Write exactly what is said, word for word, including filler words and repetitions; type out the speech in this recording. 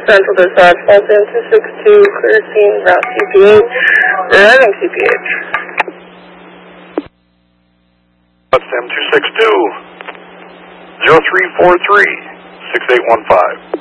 Central Dispatch, Fulton two six two, clear scene, route C P H, arriving C P H. Potsdam two six two, zero three four three, six eight one five.